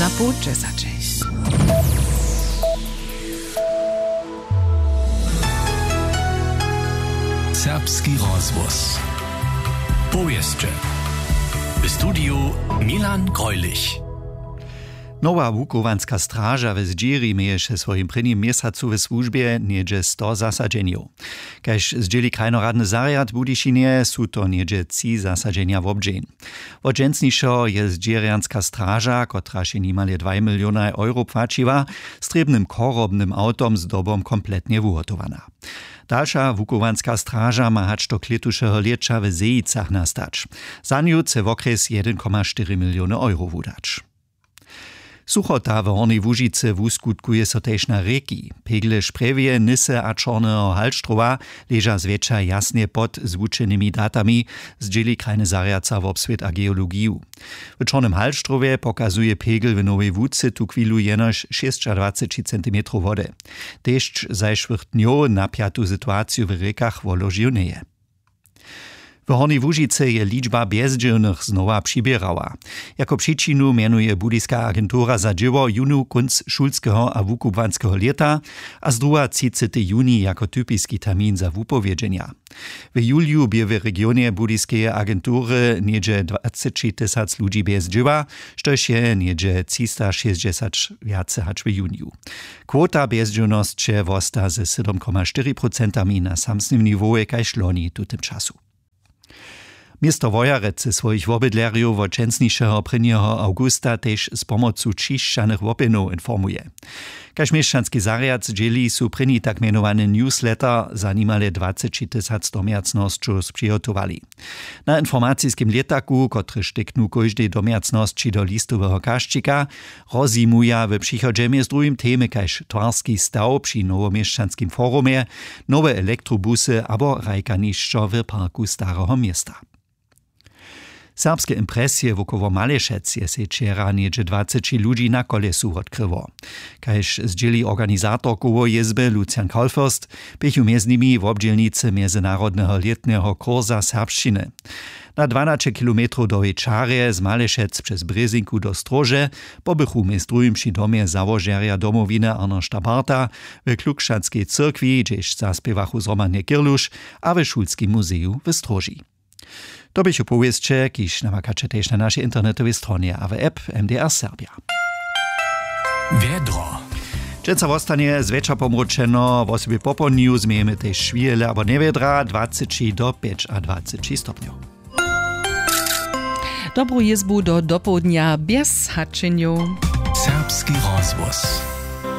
na półczesacze. Serbski rozwoz. Powieszcze. W studiu Milan Greulich. Nowa Łukowanska straża w Zdziri mieješe swojim prvním mjesacu w służbie niedzie 100 zasadzeniów. Kaž zdzieli krajnoradny zariad w Budyšinie, su to niedzie 3 zasadzenia w obdzień. Wodźensniszo je Zdzirianska straża, kotra się niemalje 2 miliony euro płaciła, strebnym korobnym autom z dobą kompletnie wuhotowana. Dalsza Łukowanska straża ma hać do kletuszego liecza w Zejicach nastać. Za nią chce w okres 1,4 miliony euro wudać. Suchota w Hornej Łužice wuskutkuje so tež na reki. Pegle Šprevje, Nyse a Čorneho Halštrova leža zväčša jasne pod zwučenými datami, zdzieli krajny zariadca w obsvět a geologiju. W Čornym Halštrove pokazuje pegel w Nowej Łuce tu chwilu jenož 26 cm wody. Deszcz zajszłych dniów napiatu sytuację w rekach woložił neje. W Hornej Łužice je liczba bezdzielnych znowa przybierała. Jako przyczinu mianuje Budyska agentura za dzieło junu kunc szulskiego a wukubanskiego lata, a z druga 30 juni jako typiski termin za wupowiedzenia. W juliu bie w regionie Budyskiej agentury niedzie 20 000 ludzi bez dzieła, što się niedzie 360 więcej hacz w juniu. Kwota bezdzielności wosta ze 7,4% na samsnym niwoje kaž loni tu tym czasu. Miasto Wojarec ze swoich wobydlerjów od 1. augusta też z pomocą čišćanych wopinów informuje. Kaž mieszczanski zariad dzieli su pryni tak mianowany newsletter za niemalje 20 000 domiacnościów przygotowali. Na informacyjskim letaku, który sztyknął każdej domiacności do listowego kaščika, rozimuje w przychodzemie z drugim temy kaž twarski staw przy nowomieszczanskim forumie, nowe elektrobusy albo rajkaniszczo w parku Starego Miasta. Serbskie impresje wokoło Malešec je se wczera niedzie 20 ludzi na kolesu odkryło. Kaž zdzieli organizator koło jezby Lucian Kolfürst, bychu między nimi w obdzielnicy międzynarodnego letniego kursa serbszczyny. Na 12 km do Wieczary z Malešec przez Brezinku do Strože pobychu między drugim przy domie założeria domowiny Arnošta Barta, w Klukšanskej cyrkwi, gdzieś zaspiewachu Zromanie Kirluš, a w Szulskim muzeju w Stroži. To byś opowieszcze, kiż namakacie też na naszej internetowej stronie, a w app MDR Serbia. Wiedro. Dżęca wostanie zwecza pomročeno, w osobie popolniu zmiejemy też szwijele, albo niewiedra, 20 do 25 stopniów. Dobrą jezbu do dopołudnia bez haczeniu. Serbski rozwoz.